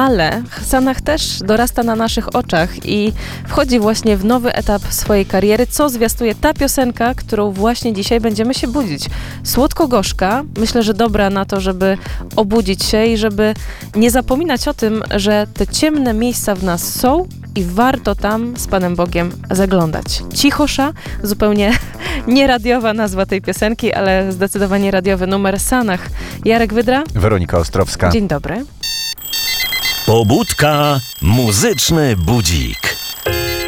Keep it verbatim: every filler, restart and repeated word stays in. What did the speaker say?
ale Sanach też dorasta na naszych oczach i wchodzi właśnie w nowy etap swojej kariery, co zwiastuje ta piosenka, którą właśnie dzisiaj będziemy się budzić. Słodko-gorzka, myślę, że dobra na to, żeby obudzić się i żeby nie zapominać o tym, że te ciemne miejsca w nas są i warto tam z Panem Bogiem zaglądać. Cichosza, zupełnie nieradiowa nazwa tej piosenki, ale zdecydowanie radiowy numer. Sanach. Jarek Wydra. Weronika Ostrowska. Dzień dobry. Pobudka, muzyczny budzik.